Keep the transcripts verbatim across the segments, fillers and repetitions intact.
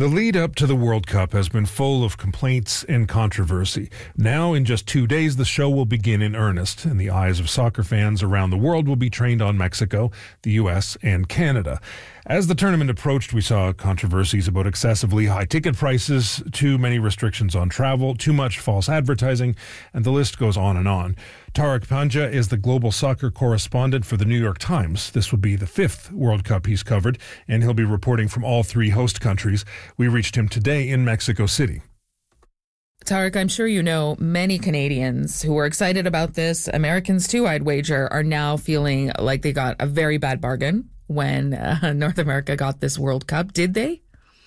The lead up to the World Cup has been full of complaints and controversy. Now, in just two days, the show will begin in earnest, and the eyes of soccer fans around the world will be trained on Mexico, the U S, and Canada. As the tournament approached, we saw controversies about excessively high ticket prices, too many restrictions on travel, too much false advertising, and the list goes on and on. Tariq Panja is the global soccer correspondent for the New York Times. This will be the fifth World Cup he's covered, and he'll be reporting from all three host countries. We reached him today in Mexico City. Tariq, I'm sure you know many Canadians who were excited about this, Americans too, I'd wager, are now feeling like they got a very bad bargain when uh, North America got this World Cup. Did they?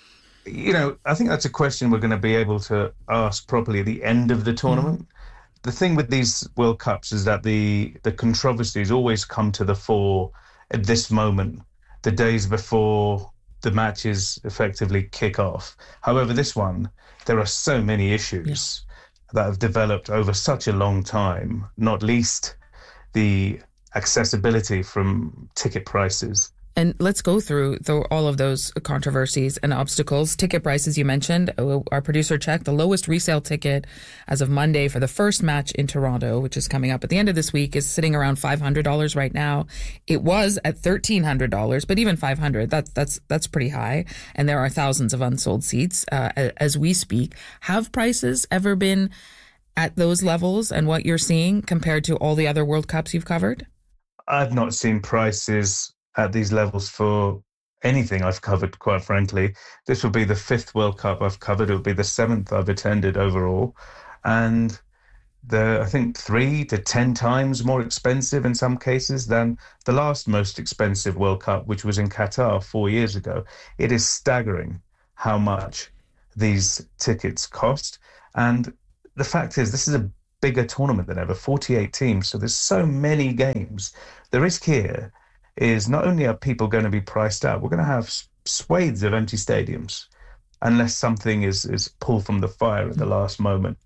You know, I think that's a question we're going to be able to ask properly at the end of the tournament. Mm-hmm. The thing with these World Cups is that the, the controversies always come to the fore at this moment, the days before the matches effectively kick off. However, this one, there are so many issues yeah. that have developed over such a long time, not least the accessibility from ticket prices. And let's go through the, all of those controversies and obstacles. Ticket prices, you mentioned. Our producer checked the lowest resale ticket as of Monday for the first match in Toronto, which is coming up at the end of this week, is sitting around five hundred dollars right now. It was at thirteen hundred dollars, but even five hundred dollars, that, that's that's pretty high. And there are thousands of unsold seats uh, as we speak. Have prices ever been at those levels and what you're seeing compared to all the other World Cups you've covered? I've not seen prices at these levels for anything I've covered, quite frankly. This will be the fifth World Cup I've covered. It will be the seventh I've attended overall. And they're, I think, three to ten times more expensive in some cases than the last most expensive World Cup, which was in Qatar four years ago. It is staggering how much these tickets cost. And the fact is, this is a bigger tournament than ever, forty-eight teams. So there's so many games. The risk here is not only are people going to be priced out, we're going to have swathes of empty stadiums unless something is, is pulled from the fire at the last moment.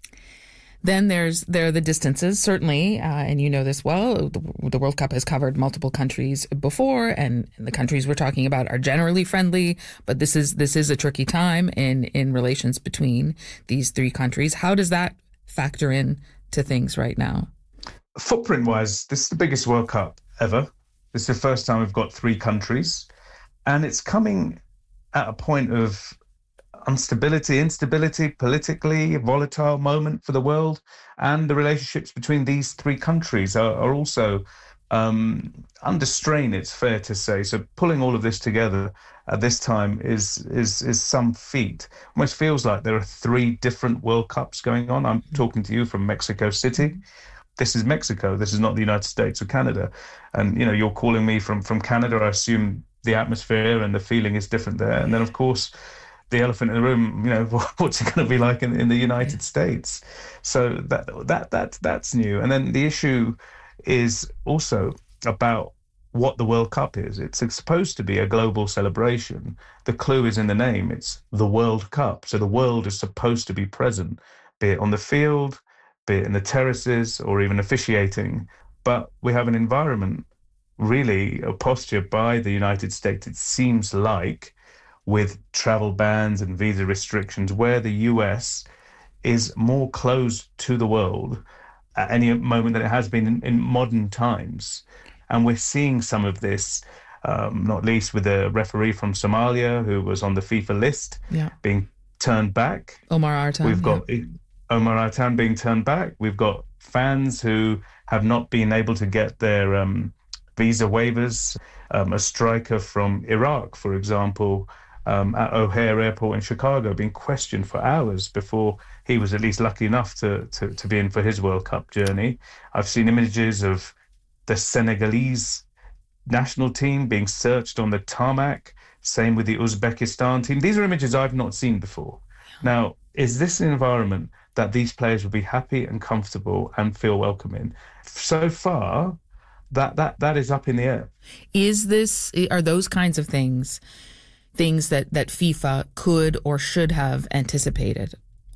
Then there's there are the distances, certainly, uh, and you know this well. The, the World Cup has covered multiple countries before, and, and the countries we're talking about are generally friendly, but this is this is a tricky time in, in relations between these three countries. How does that factor in to things right now? Footprint-wise, this is the biggest World Cup ever. This is the first time we've got three countries, and it's coming at a point of instability, instability, politically a volatile moment for the world, and the relationships between these three countries are, are also um, under strain, it's fair to say. So pulling all of this together at this time is is is some feat. Almost feels like there are three different World Cups going on. I'm talking to you from Mexico City. This is Mexico. This is not the United States or Canada. And, you know, you're calling me from, from Canada. I assume the atmosphere and the feeling is different there. And then, of course, the elephant in the room, you know, what's it going to be like in, in the United States? So that that that that's new. And then the issue is also about what the World Cup is. It's supposed to be a global celebration. The clue is in the name. It's the World Cup. So the world is supposed to be present, be it on the field, be it in the terraces, or even officiating. But we have an environment, really a posture by the United States, it seems like, with travel bans and visa restrictions, where the U S is more closed to the world at any moment than it has been in, in modern times. And we're seeing some of this, um, not least with a referee from Somalia who was on the FIFA list yeah. being turned back. Omar Artan. We've got yeah. Omar Artan being turned back. We've got fans who have not been able to get their um, visa waivers. Um, a striker from Iraq, for example, um, at O'Hare Airport in Chicago, being questioned for hours before he was at least lucky enough to, to, to be in for his World Cup journey. I've seen images of the Senegalese national team being searched on the tarmac, same with the Uzbekistan team. These are images I've not seen before. Now, is this an environment that these players will be happy and comfortable and feel welcome in? So far, that that that is up in the air. Is this, are those kinds of things, things that, that FIFA could or should have anticipated?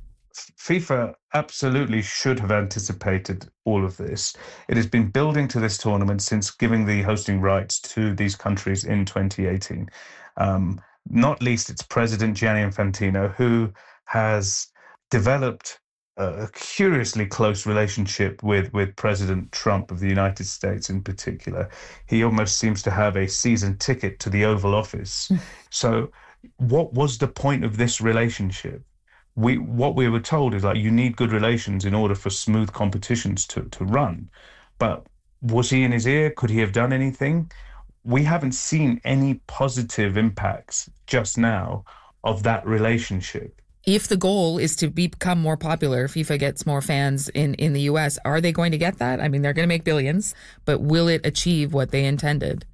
FIFA absolutely should have anticipated all of this. It has been building to this tournament since giving the hosting rights to these countries in twenty eighteen. Um, not least its president, Gianni Infantino, who has developed a curiously close relationship with, with President Trump of the United States in particular. He almost seems to have a season ticket to the Oval Office. So what was the point of this relationship? We what we were told is like, you need good relations in order for smooth competitions to, to run. But was he in his ear? Could he have done anything? We haven't seen any positive impacts just now of that relationship. If the goal is to become more popular, FIFA gets more fans in, in the U S, are they going to get that? I mean, they're going to make billions, but will it achieve what they intended?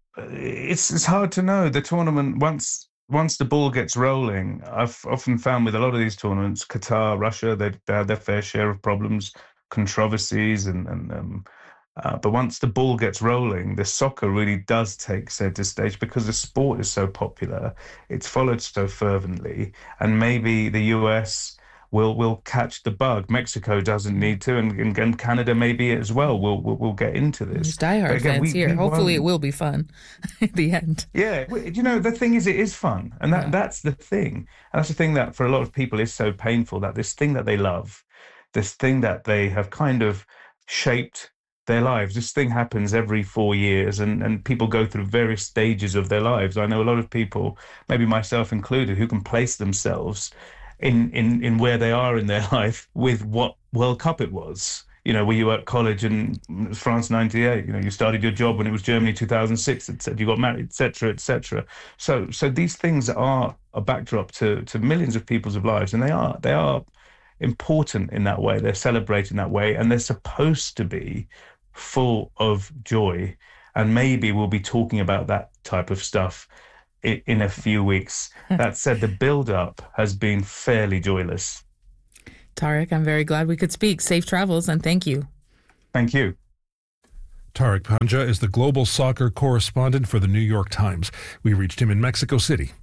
It's it's hard to know. The tournament, once once the ball gets rolling, I've often found with a lot of these tournaments, Qatar, Russia, they, they had their fair share of problems, controversies, and, and um, Uh, but once the ball gets rolling, the soccer really does take center stage because the sport is so popular. It's followed so fervently, and maybe the U S will will catch the bug. Mexico doesn't need to, and, and, and Canada maybe as well. We'll we'll, we'll get into this. There's diehard again, fans we, here. We Hopefully, won't. It will be fun at the end. Yeah, you know, the thing is, it is fun, and that yeah. that's the thing. And that's the thing that for a lot of people is so painful. That this thing that they love, this thing that they have kind of shaped their lives. This thing happens every four years and, and people go through various stages of their lives. I know a lot of people, maybe myself included, who can place themselves in, in, in where they are in their life with what World Cup it was. You know, were you at college in France ninety-eight? You know, you started your job when it was Germany two thousand six, et cetera. You got married, et cetera, et cetera. So, so these things are a backdrop to, to millions of people's lives, and they are, they are important in that way. They're celebrated in that way, and they're supposed to be full of joy, and maybe we'll be talking about that type of stuff in, in a few weeks. That said, the build-up has been fairly joyless. Tariq, I'm very glad we could speak. Safe travels, and thank you. Thank you. Tariq Panja is the global soccer correspondent for the New York Times. We reached him in Mexico City.